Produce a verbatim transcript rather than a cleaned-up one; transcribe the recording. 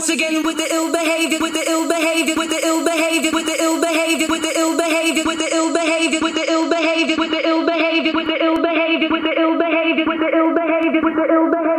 again with the ill behavior, with the ill behavior, with the ill behavior, with the ill behavior, with the ill behavior, with the ill behavior, with the ill behavior, with the ill behavior, with the ill behavior, with the ill behavior, with the ill behavior, with the ill behavior, with the ill behavior.